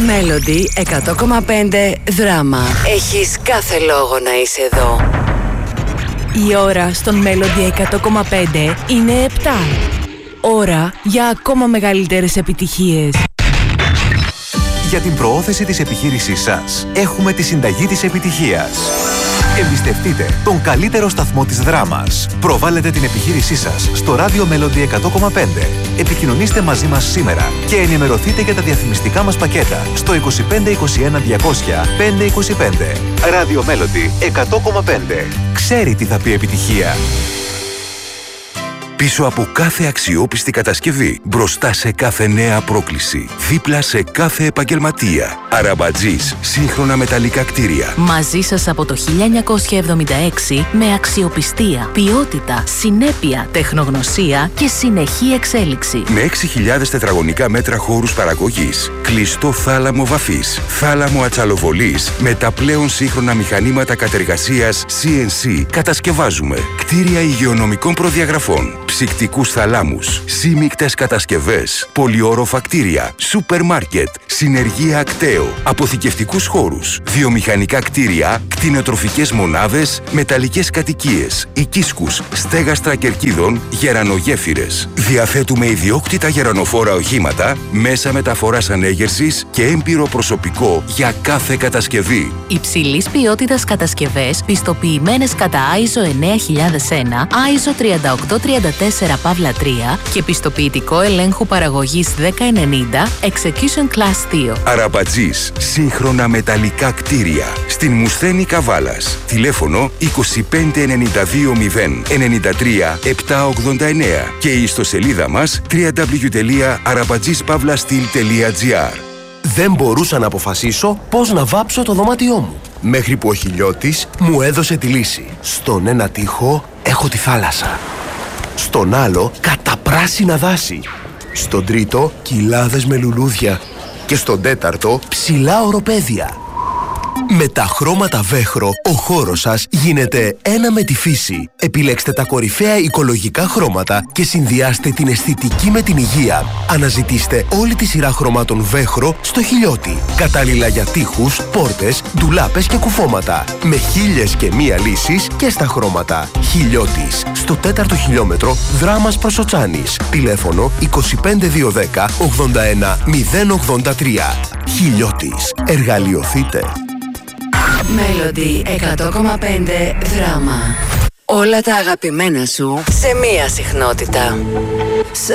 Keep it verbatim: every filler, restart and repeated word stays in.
Melody εκατό κόμμα πέντε δράμα. Έχεις κάθε λόγο να είσαι εδώ. Η ώρα στον Melody εκατό κόμμα πέντε είναι επτά. Ώρα για ακόμα μεγαλύτερες επιτυχίες. Για την προώθηση της επιχείρησής σας, έχουμε τη συνταγή της επιτυχίας. Εμπιστευτείτε τον καλύτερο σταθμό της δράμας. Προβάλλετε την επιχείρησή σας στο ράδιο Melody εκατό κόμμα πέντε. Επικοινωνήστε μαζί μας σήμερα και ενημερωθείτε για τα διαφημιστικά μας πακέτα στο είκοσι πέντε είκοσι ένα διακόσια πεντακόσια είκοσι πέντε. Ράδιο Melody εκατό κόμμα πέντε. Ξέρει τι θα πει επιτυχία. Πίσω από κάθε αξιόπιστη κατασκευή, μπροστά σε κάθε νέα πρόκληση, δίπλα σε κάθε επαγγελματία. Αραμπατζής, σύγχρονα μεταλλικά κτίρια. Μαζί σας από το χίλια εννιακόσια εβδομήντα έξι με αξιοπιστία, ποιότητα, συνέπεια, τεχνογνωσία και συνεχή εξέλιξη. Με έξι χιλιάδες τετραγωνικά μέτρα χώρους παραγωγής, κλειστό θάλαμο βαφής, θάλαμο ατσαλοβολής, με τα πλέον σύγχρονα μηχανήματα κατεργασίας σι εν σι, κατασκευάζουμε κτίρια υγειονομικών προδιαγραφών, ψυκτικούς θαλάμους, σύμμικτες κατασκευές, πολυόροφα κτίρια, σούπερ μάρκετ, συνεργεία ακτέο, αποθηκευτικούς χώρους, βιομηχανικά κτίρια, κτηνοτροφικές μονάδες, μεταλλικές κατοικίες, οικίσκους, στέγαστρα κερκίδων, γερανογέφυρες. Διαθέτουμε ιδιόκτητα γερανοφόρα οχήματα, μέσα μεταφοράς ανέγερσης και έμπειρο προσωπικό για κάθε κατασκευή. Υψηλής ποιότητας κατασκευές, πιστοποιημένες κατά άι ες ο εννέα χιλιάδες ένα, άι ες ο τριάντα οκτώ τριάντα τέσσερα παύλα τρία και πιστοποιητικό ελέγχου παραγωγής δέκα ενενήντα Execution Class δύο. Αραμπατζής, σύγχρονα μεταλλικά κτίρια. Στην Μουσθένη Καβάλας. Τηλέφωνο είκοσι πέντε ενενήντα δύο μηδέν ενενήντα τρία επτακόσια ογδόντα εννέα και η ιστοσελίδα μας double-u double-u double-u τελεία αραμπατζής παύλα στυλ τελεία τζι άρ. Δεν μπορούσα να αποφασίσω πώς να βάψω το δωμάτιό μου. Μέχρι που ο Χιλιώτης μου έδωσε τη λύση. Στον ένα τοίχο έχω τη θάλασσα. Στον άλλο καταπράσινα δάση. Στον τρίτο κοιλάδες με λουλούδια. Και στον τέταρτο ψηλά οροπέδια. Με τα χρώματα Βέχρο, ο χώρος σας γίνεται ένα με τη φύση. Επιλέξτε τα κορυφαία οικολογικά χρώματα και συνδυάστε την αισθητική με την υγεία. Αναζητήστε όλη τη σειρά χρωμάτων Βέχρο στο Χιλιώτη. Κατάλληλα για τοίχους, πόρτες, ντουλάπες και κουφώματα. Με χίλιες και μία λύσεις και στα χρώματα. Χιλιώτης. Στο τέταρτο χιλιόμετρο, δράμας προς Οτσάνης. Τηλέφωνο είκοσι πέντε διακόσια δέκα ογδόντα ένα μηδέν ογδόντα τρία. Χιλιώτης. Εργαλειοθείτε. Melody εκατό κόμμα πέντε δράμα. Όλα τα αγαπημένα σου σε μία συχνότητα. Σε